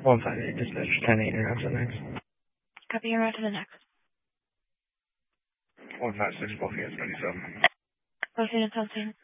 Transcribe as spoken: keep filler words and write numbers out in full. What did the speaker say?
one five eight, dispatch, ten eight, you're on to the next. Copy, you're on to the next. one five six, Buffy, it's ninety-seven. Buffy, it's on